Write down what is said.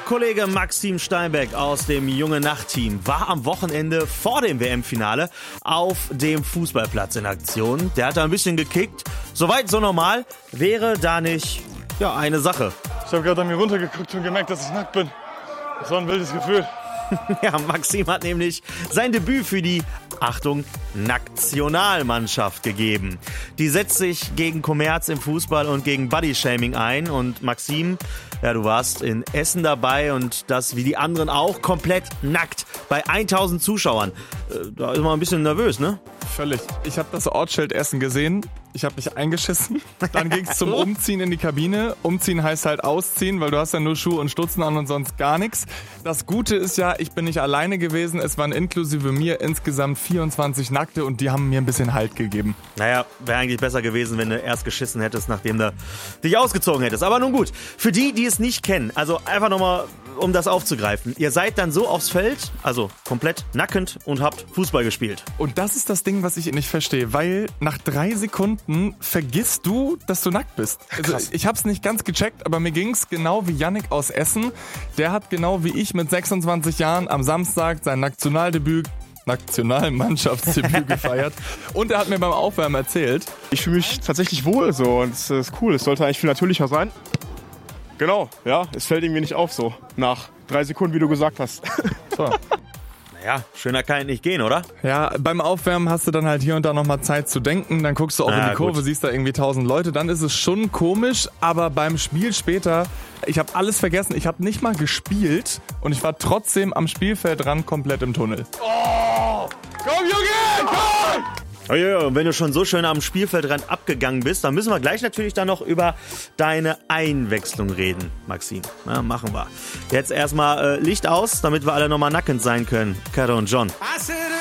Kollege Maxim Steinbeck aus dem Junge Nacht-Team war am Wochenende vor dem WM-Finale auf dem Fußballplatz in Aktion. Der hat da ein bisschen gekickt. Soweit, so normal. Wäre da nicht, eine Sache. Ich habe gerade an mir runtergeguckt und gemerkt, dass ich nackt bin. Das war ein wildes Gefühl. Ja, Maxim hat nämlich sein Debüt für die, Achtung, Nationalmannschaft gegeben. Die setzt sich gegen Kommerz im Fußball und gegen Bodyshaming ein. Und Maxim, du warst in Essen dabei und das wie die anderen auch komplett nackt bei 1000 Zuschauern. Da ist man ein bisschen nervös, ne? Völlig. Ich habe das Ortsschild Essen gesehen. Ich habe mich eingeschissen. Dann ging es zum Umziehen in die Kabine. Umziehen heißt halt ausziehen, weil du hast ja nur Schuhe und Stutzen an und sonst gar nichts. Das Gute ist ja, ich bin nicht alleine gewesen. Es waren inklusive mir insgesamt 24 Nackte und die haben mir ein bisschen Halt gegeben. Naja, wäre eigentlich besser gewesen, wenn du erst geschissen hättest, nachdem du dich ausgezogen hättest. Aber nun gut, für die, die es nicht kennen, also einfach nochmal, um das aufzugreifen. Ihr seid dann so aufs Feld, also komplett nackend und habt Fußball gespielt. Und das ist das Ding, was ich nicht verstehe, weil nach 3 Sekunden vergisst du, dass du nackt bist. Also ich hab's nicht ganz gecheckt, aber mir ging's genau wie Yannick aus Essen. Der hat genau wie ich mit 26 Jahren am Samstag sein Nationalmannschaftsdebüt gefeiert. Und er hat mir beim Aufwärmen erzählt. Ich fühle mich tatsächlich wohl so und es ist cool. Es sollte eigentlich viel natürlicher sein. Genau, ja, es fällt irgendwie nicht auf so. Nach 3 Sekunden, wie du gesagt hast. So. Naja, schöner kann es nicht gehen, oder? Ja, beim Aufwärmen hast du dann halt hier und da nochmal Zeit zu denken. Dann guckst du auch in die Kurve, siehst da irgendwie 1000 Leute. Dann ist es schon komisch, aber beim Spiel später, ich habe alles vergessen. Ich habe nicht mal gespielt und ich war trotzdem am Spielfeldrand komplett im Tunnel. Oh, komm Junge, komm! Oh ja, und wenn du schon so schön am Spielfeldrand abgegangen bist, dann müssen wir gleich natürlich dann noch über deine Einwechslung reden, Maxim. Na, machen wir. Jetzt erstmal Licht aus, damit wir alle nochmal nackend sein können. Caro und John.